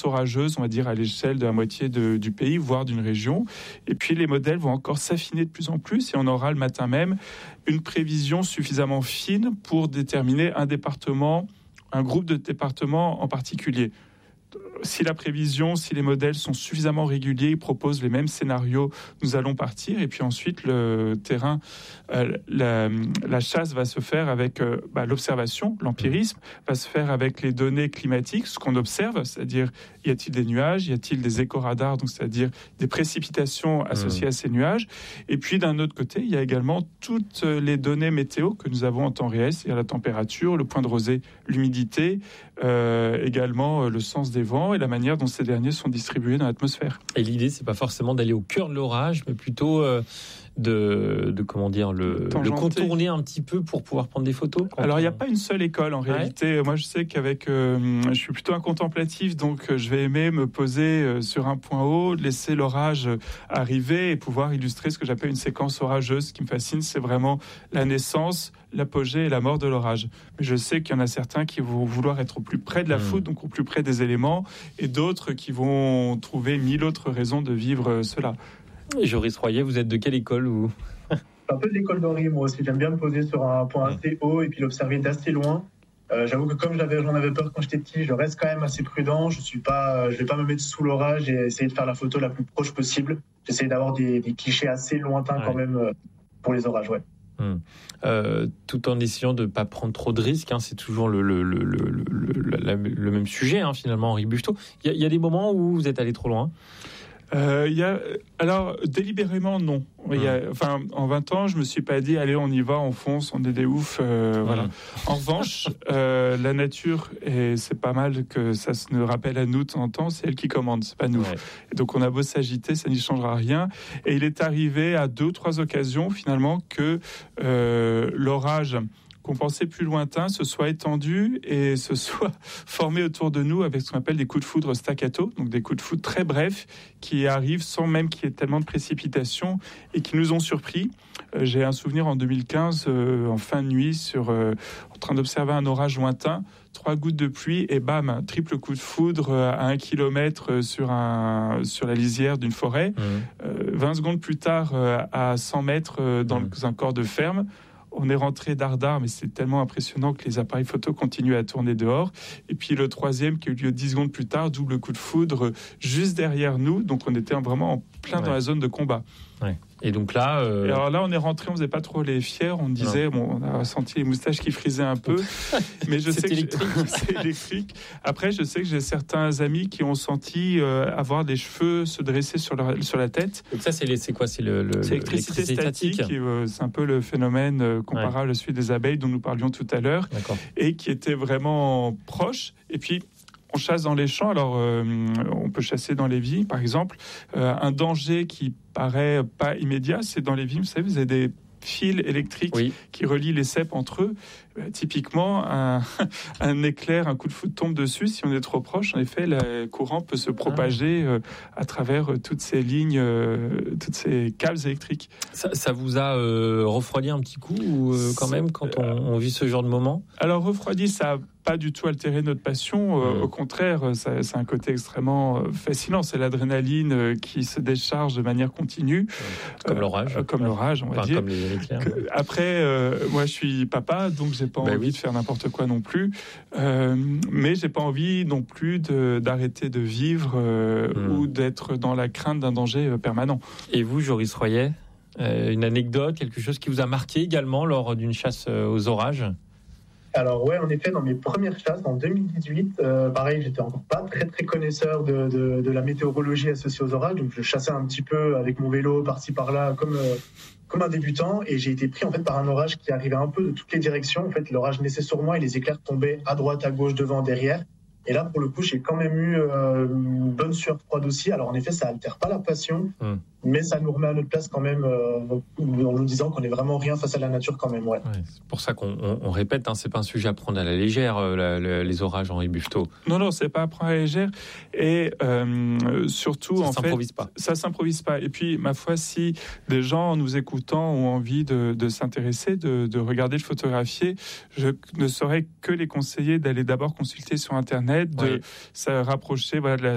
orageuse, on va dire à l'échelle de la moitié du pays, voire d'une région. Et puis les modèles vont encore s'affiner de plus en plus et on aura le matin même une prévision suffisamment fine pour déterminer un département, un groupe de départements en particulier. Si la prévision, si les modèles sont suffisamment réguliers, ils proposent les mêmes scénarios, nous allons partir. Et puis ensuite, le terrain, la chasse va se faire avec l'observation, l'empirisme, va se faire avec les données climatiques, ce qu'on observe, c'est-à-dire y a-t-il des nuages, y a-t-il des écoradars, donc c'est-à-dire des précipitations associées à ces nuages. Et puis d'un autre côté, il y a également toutes les données météo que nous avons en temps réel, c'est-à-dire la température, le point de rosée, l'humidité, également le sens des vents et la manière dont ces derniers sont distribués dans l'atmosphère. Et l'idée, c'est pas forcément d'aller au cœur de l'orage, mais plutôt de comment dire, le contourner un petit peu pour pouvoir prendre des photos. Alors, il n'y a pas une seule école en réalité. Moi, je sais qu'avec, je suis plutôt un contemplatif, donc je vais aimer me poser sur un point haut, laisser l'orage arriver et pouvoir illustrer ce que j'appelle une séquence orageuse. Ce qui me fascine, c'est vraiment la naissance, l'apogée et la mort de l'orage. Mais je sais qu'il y en a certains qui vont vouloir être au plus près de la foudre, donc au plus près des éléments, et d'autres qui vont trouver 1000 autres raisons de vivre cela. Joris Royer, vous êtes de quelle école vous ? Un peu de l'école d'Henri, moi aussi. J'aime bien me poser sur un point assez haut et puis l'observer d'assez loin. J'avoue que comme j'en avais peur quand j'étais petit, je reste quand même assez prudent. Je vais pas me mettre sous l'orage et essayer de faire la photo la plus proche possible. J'essaie d'avoir des clichés assez lointains quand même pour les orages, tout en essayant de ne pas prendre trop de risques, c'est toujours le même sujet, finalement, Henri Buffetot. Il y a des moments où vous êtes allé trop loin ? Alors, délibérément, non. En 20 ans, je me suis pas dit, allez, on y va, on fonce, on est des oufs, voilà. En revanche, la nature, et c'est pas mal que ça se nous rappelle à nous de temps en temps, c'est elle qui commande, c'est pas nous. Et donc, on a beau s'agiter, ça n'y changera rien. Et il est arrivé à 2 ou 3 occasions, finalement, que l'orage qu'on pensait plus lointain se soit étendu et se soit formé autour de nous avec ce qu'on appelle des coups de foudre staccato, donc des coups de foudre très brefs qui arrivent sans même qu'il y ait tellement de précipitations et qui nous ont surpris. J'ai un souvenir en 2015, en fin de nuit, en train d'observer un orage lointain, 3 gouttes de pluie et bam, un triple coup de foudre à 1 kilomètre sur la lisière d'une forêt. 20 secondes plus tard, à 100 mètres dans un corps de ferme. On est rentré dardard, mais c'est tellement impressionnant que les appareils photo continuent à tourner dehors. Et puis le troisième qui a eu lieu 10 secondes plus tard, double coup de foudre juste derrière nous. Donc on était vraiment en plein dans la zone de combat. Et donc là... Et alors là, on est rentré, on faisait pas trop les fiers. On disait, on a senti les moustaches qui frisaient un peu. Mais je sais que c'est électrique. Après, je sais que j'ai certains amis qui ont senti avoir des cheveux se dresser sur la tête. Donc ça, c'est quoi ? C'est l'électricité statique. C'est un peu le phénomène comparable à celui des abeilles dont nous parlions tout à l'heure. Et qui était vraiment proche. Et puis... on chasse dans les champs, alors on peut chasser dans les vignes, par exemple. Un danger qui paraît pas immédiat, c'est dans les vignes, vous savez, vous avez des fils électriques qui relient les ceps entre eux. Typiquement, un éclair, un coup de foudre tombe dessus. Si on est trop proche, en effet, le courant peut se propager à travers toutes ces lignes, toutes ces câbles électriques. Ça vous a refroidi un petit coup quand même quand on vit ce genre de moment ? Alors refroidi, ça n'a pas du tout altéré notre passion. Au contraire, c'est un côté extrêmement fascinant. C'est l'adrénaline qui se décharge de manière continue. Comme l'orage. Comme l'orage, on va dire. Comme les éclairs. Après, moi, je suis papa, donc j'ai pas envie de faire n'importe quoi non plus. Mais j'ai pas envie non plus d'arrêter de vivre ou d'être dans la crainte d'un danger permanent. Et vous, Joris Royer, une anecdote, quelque chose qui vous a marqué également lors d'une chasse aux orages ? Alors en effet, dans mes premières chasses en 2018, pareil, j'étais encore pas très très connaisseur de la météorologie associée aux orages, donc je chassais un petit peu avec mon vélo par-ci par-là comme un débutant, et j'ai été pris en fait par un orage qui arrivait un peu de toutes les directions. En fait, l'orage naissait sur moi et les éclairs tombaient à droite, à gauche, devant, derrière. Et là, pour le coup, j'ai quand même eu une bonne sueur froide aussi. Alors en effet, ça altère pas la passion, mais ça nous remet à notre place quand même, en nous disant qu'on n'est vraiment rien face à la nature quand même. C'est pour ça qu'on répète, c'est pas un sujet à prendre à la légère, les orages, Henri Buffetot. Non, c'est pas à prendre à la légère. Et surtout, ça s'improvise pas. Ça s'improvise pas. Et puis, ma foi, si des gens, en nous écoutant, ont envie de s'intéresser, de regarder, de photographier, je ne saurais que les conseiller d'aller d'abord consulter sur Internet, de se rapprocher de la